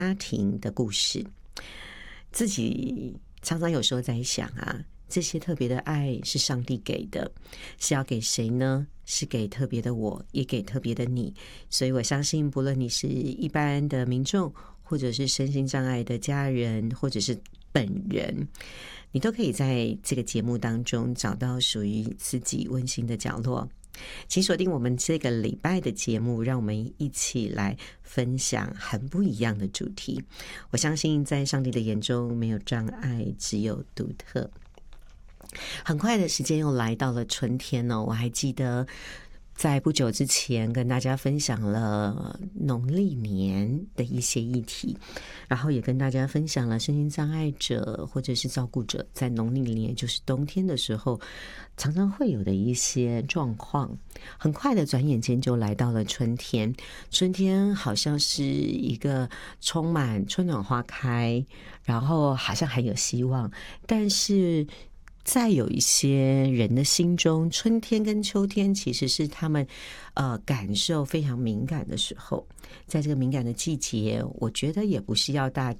家庭的故事。自己常常有时候在想啊，这些特别的爱是上帝给的，是要给谁呢？是给特别的我，也给特别的你。所以我相信，不论你是一般的民众，或者是身心障碍的家人，或者是本人，你都可以在这个节目当中找到属于自己温馨的角落。请锁定我们这个礼拜的节目，让我们一起来分享很不一样的主题。我相信在上帝的眼中没有障碍，只有独特。很快的时间又来到了春天哦，我还记得在不久之前跟大家分享了农历年的一些议题，然后也跟大家分享了身心障碍者或者是照顾者在农历年，就是冬天的时候常常会有的一些状况。很快的转眼间就来到了春天，春天好像是一个充满春暖花开，然后好像很有希望，但是在有一些人的心中，春天跟秋天其实是他们感受非常敏感的时候。在这个敏感的季节，我觉得也不是要大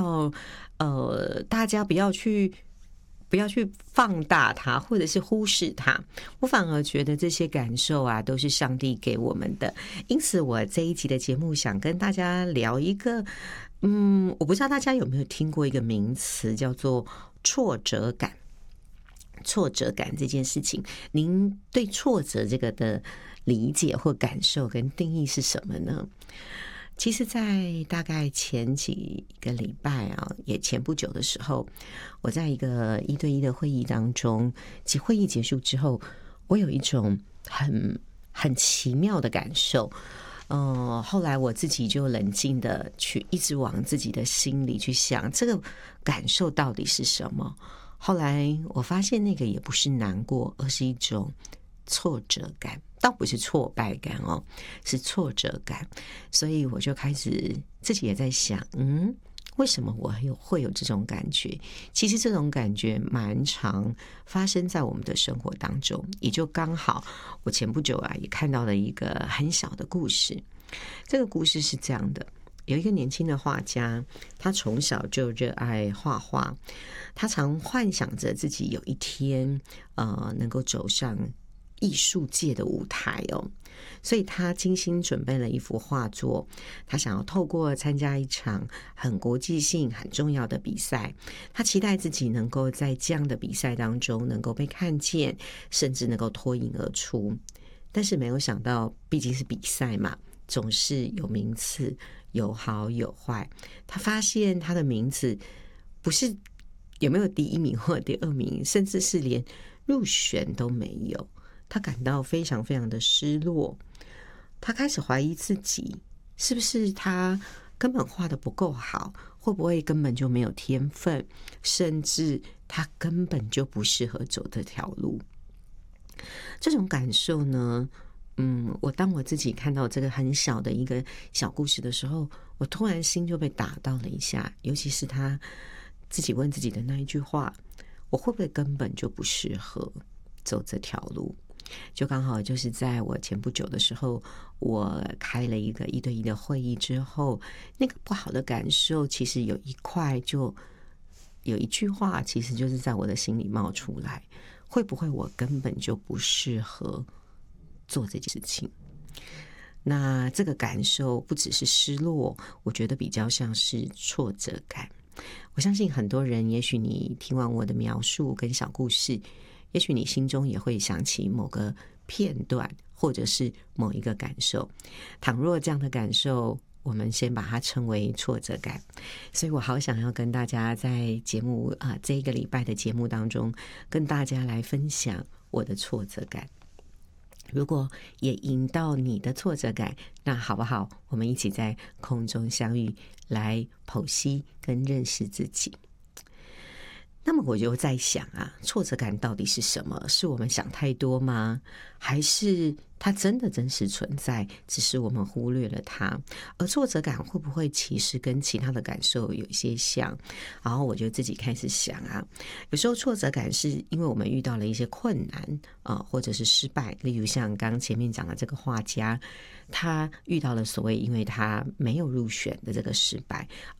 家不要去放大它，或者是忽视它。我反而觉得这些感受啊，都是上帝给我们的。因此，我这一集的节目想跟大家聊一个，我不知道大家有没有听过一个名词，叫做挫折感。挫折感这件事情，您对挫折这个的理解或感受跟定义是什么呢？其实在大概前几个礼拜啊，也前不久的时候，我在一个1对1的会议当中，其会议结束之后，我有一种很奇妙的感受。后来我自己就冷静的去一直往自己的心里去想，这个感受到底是什么。后来我发现那个也不是难过，而是一种挫折感，倒不是挫败感哦，是挫折感。所以我就开始自己也在想，为什么我会有这种感觉？其实这种感觉蛮常发生在我们的生活当中，也就刚好我前不久啊也看到了一个很小的故事。这个故事是这样的。有一个年轻的画家，他从小就热爱画画，他常幻想着自己有一天能够走上艺术界的舞台哦，所以他精心准备了一幅画作，他想要透过参加一场很国际性很重要的比赛，他期待自己能够在这样的比赛当中能够被看见，甚至能够脱颖而出。但是没有想到，毕竟是比赛嘛，总是有名次，有好有坏。他发现他的名字不是有没有第1名或第2名，甚至是连入选都没有。他感到非常非常的失落，他开始怀疑自己是不是他根本画得不够好，会不会根本就没有天分，甚至他根本就不适合走这条路。这种感受呢，当我自己看到这个很小的一个小故事的时候，我突然心就被打到了一下，尤其是他自己问自己的那一句话，我会不会根本就不适合走这条路。就刚好就是在我前不久的时候，我开了一个1对1的会议之后，那个不好的感受其实有一句话其实就是在我的心里冒出来，会不会我根本就不适合做这件事情。那这个感受不只是失落，我觉得比较像是挫折感。我相信很多人，也许你听完我的描述跟小故事，也许你心中也会想起某个片段，或者是某一个感受。倘若这样的感受，我们先把它称为挫折感。所以我好想要跟大家在节目这一个礼拜的节目当中，跟大家来分享我的挫折感。如果也引到你的挫折感，那好不好？我们一起在空中相遇，来剖析跟认识自己。那么我就在想啊，挫折感到底是什么？是我们想太多吗？还是它真的真实存在，只是我们忽略了它？而挫折感会不会其实跟其他的感受有一些像？然后我就自己开始想啊，有时候挫折感是因为我们遇到了一些困难或者是失败，例如像刚前面讲的这个画家，他遇到了所谓因为他没有入选的这个失败，